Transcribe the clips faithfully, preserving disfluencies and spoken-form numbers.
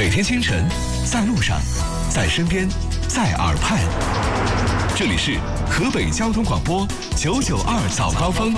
每天清晨，在路上，在身边，在耳畔。这里是河北交通广播九九二早高峰。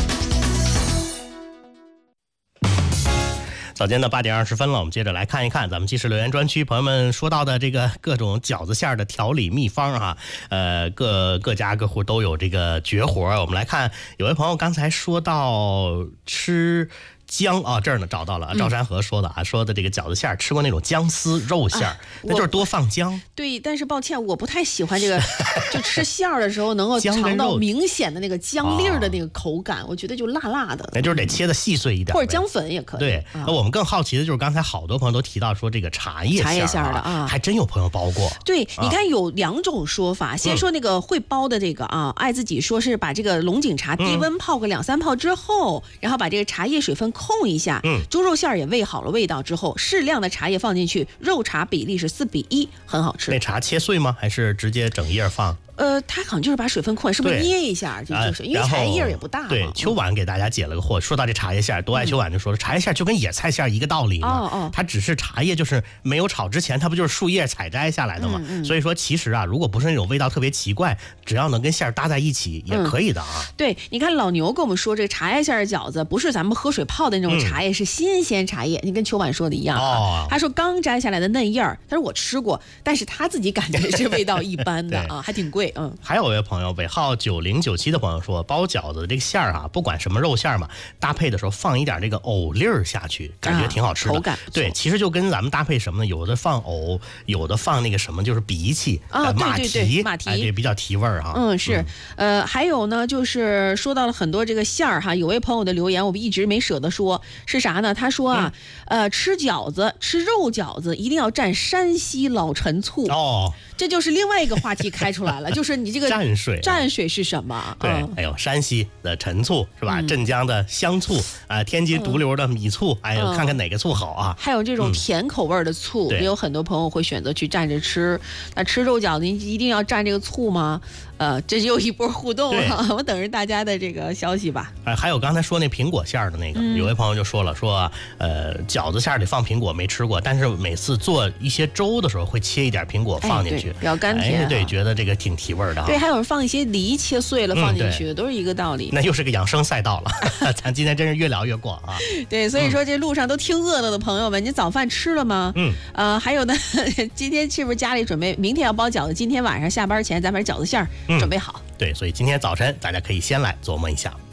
早间的八点二十分了，我们接着来看一看咱们即时留言专区朋友们说到的这个各种饺子馅的调理秘方啊，呃，各各家各户都有这个绝活。我们来看，有位朋友刚才说到吃姜啊，这儿呢找到了，赵山河说的啊，说的这个饺子馅吃过那种姜丝肉馅、啊、那就是多放姜。 对，但是抱歉，我不太喜欢这个，就吃馅儿的时候能够尝到明显的那个姜粒儿的那个口感，我觉得就辣辣的。 那就是得切的细碎一点， 或者姜粉也可以。 对，那、啊、我们更好奇的就是刚才好多朋友都提到说这个茶叶馅、啊、 茶叶馅的啊， 还真有朋友包过。 对，你看有两种说法，啊、先说那个会包的这个啊，爱自己说是把这个龙井茶低温泡个两三泡之后，嗯、然后把这个茶叶水分控一下。嗯。猪肉馅也煨好了味道之后，适量的茶叶放进去，肉茶比例是四比一，很好吃。 那茶切碎吗？还是直接整叶放？ 呃，他好像就是把水分控，是不是捏一下？就就是因为茶叶也不大嘛。 对，秋晚给大家解了个惑。说到这茶叶馅，多爱秋晚就说了，茶叶馅就跟野菜馅一个道理嘛。哦哦。它只是茶叶就是没有炒之前，它不就是树叶采摘下来的嘛？嗯嗯。所以说，其实啊，如果不是那种味道特别奇怪，只要能跟馅搭在一起，也可以的啊。 嗯、对，你看老牛跟我们说，这个茶叶馅的饺子不是咱们喝水泡的那种茶叶，嗯、是新鲜茶叶。你跟秋晚说的一样啊。哦。他说刚摘下来的嫩叶儿，他说我吃过，但是他自己感觉是味道一般的啊，还挺贵。嗯。 还有位朋友尾号九零九七的朋友说，包饺子的这个馅儿啊，不管什么肉馅嘛，搭配的时候放一点这个藕粒儿下去，感觉挺好吃的。啊、口感对，其实就跟咱们搭配什么呢？有的放藕，有的放那个什么，就是荸荠啊、呃，马蹄， 对对对马蹄， 哎，这比较提味儿哈。 嗯，是，嗯、呃，还有呢，就是说到了很多这个馅儿哈，有位朋友的留言我们一直没舍得说，是啥呢？他说啊，嗯、呃，吃饺子吃肉饺子一定要蘸山西老陈醋哦。这就是另外一个话题开出来了，就是你这个蘸水， 蘸水是什么？ 对，嗯、哎呦，山西的陈醋是吧？嗯、镇江的香醋啊、呃，天津独流的米醋，哎呦，嗯、看看哪个醋好啊？ 还有这种甜口味的醋，嗯、也有很多朋友会选择去蘸着吃。那吃肉饺子，你一定要蘸这个醋吗？呃，这又一波互动了，我等着大家的这个消息吧。 哎，还有刚才说那苹果馅的那个，嗯、有位朋友就说了，说呃饺子馅里放苹果没吃过，但是每次做一些粥的时候会切一点苹果放进去， 哎、比较甘甜、啊哎。对，觉得这个挺提味的、啊。 对，还有人放一些梨切碎了放进去的，嗯、都是一个道理。 那又是个养生赛道了，咱今天真是越聊越广啊。 对，所以说这路上都听饿了的朋友们，你早饭吃了吗？嗯。呃，还有呢，今天是不是家里准备明天要包饺子？今天晚上下班前咱把饺子馅儿。准备好、 嗯，对，所以今天早晨大家可以先来琢磨一下。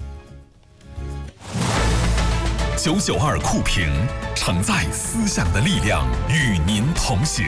九九二酷评承载思想的力量，与您同行。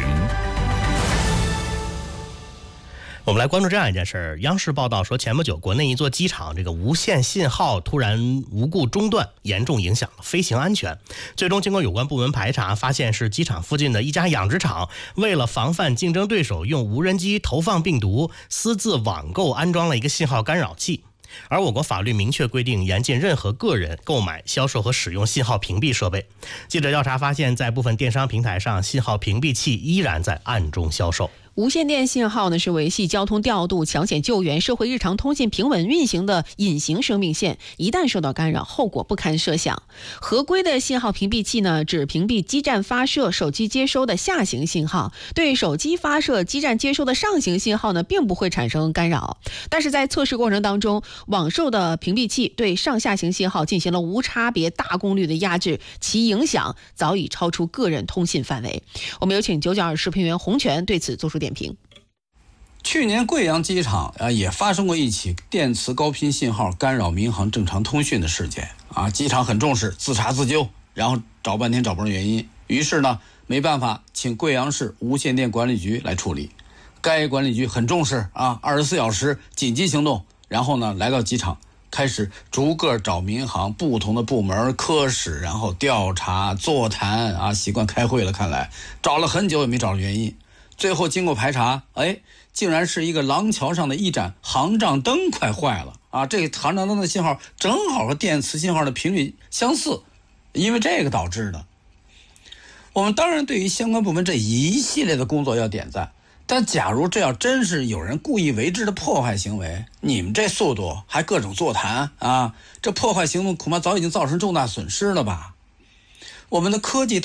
我们来关注这样一件事儿，央视报道说，前不久国内一座机场这个无线信号突然无故中断，严重影响了飞行安全。最终经过有关部门排查，发现是机场附近的一家养殖场为了防范竞争对手用无人机投放病毒，私自网购安装了一个信号干扰器。而我国法律明确规定，严禁任何个人购买、销售和使用信号屏蔽设备。记者调查发现，在部分电商平台上，信号屏蔽器依然在暗中销售。 无线电信号呢是维系交通调度、抢险救援、社会日常通信平稳运行的隐形生命线，一旦受到干扰，后果不堪设想。合规的信号屏蔽器呢，只屏蔽基站发射、手机接收的下行信号，对手机发射、基站接收的上行信号呢，并不会产生干扰。但是在测试过程当中，网售的屏蔽器对上下行信号进行了无差别、大功率的压制，其影响早已超出个人通信范围。我们有请九九二视频员洪泉对此做出点评。 去年贵阳机场啊也发生过一起电磁高频信号干扰民航正常通讯的事件啊，机场很重视，自查自纠，然后找半天找不着原因，于是呢没办法，请贵阳市无线电管理局来处理。该管理局很重视啊，二十四小时紧急行动，然后呢来到机场，开始逐个找民航不同的部门科室，然后调查座谈啊，习惯开会了，看来找了很久也没找到原因。最后经过排查，哎，竟然是一个廊桥上的一盏航障灯快坏了啊！这个航障灯的信号正好和电磁信号的频率相似，因为这个导致的。我们当然对于相关部门这一系列的工作要点赞，但假如这要真是有人故意为之的破坏行为，你们这速度还各种座谈啊，这破坏行动恐怕早已经造成重大损失了吧？我们的科技